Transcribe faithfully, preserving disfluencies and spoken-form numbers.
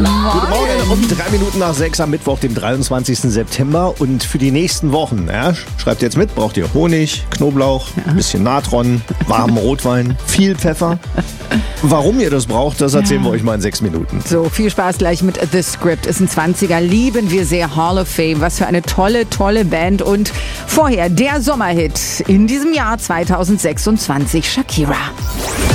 Guten Morgen, um drei Minuten nach sechs am Mittwoch, dem dreiundzwanzigsten September. Und für die nächsten Wochen, ja, schreibt jetzt mit, braucht ihr Honig, Knoblauch, ein bisschen Natron, warmen Rotwein, viel Pfeffer. Warum ihr das braucht, das erzählen wir euch mal in sechs Minuten. So, viel Spaß gleich mit The Script. Ist ein zwanziger, lieben wir sehr, Hall of Fame. Was für eine tolle, tolle Band. Und vorher der Sommerhit in diesem Jahr zweitausendsechsundzwanzig, Shakira.